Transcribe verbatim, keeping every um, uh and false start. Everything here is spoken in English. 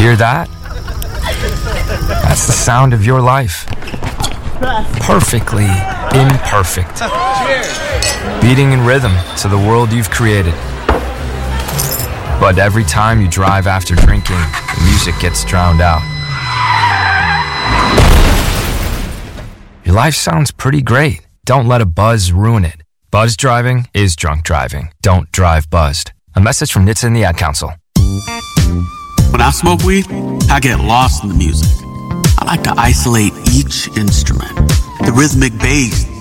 Hear that? That's the sound of your life. Perfectly imperfect. Beating in rhythm to the world you've created. But every time you drive after drinking, the music gets drowned out. Your life sounds pretty great. Don't let a buzz ruin it. Buzz driving is drunk driving. Don't drive buzzed. A message from N H T S A and the Ad Council. When I smoke weed, I get lost in the music. I like to isolate each instrument. The rhythmic bass,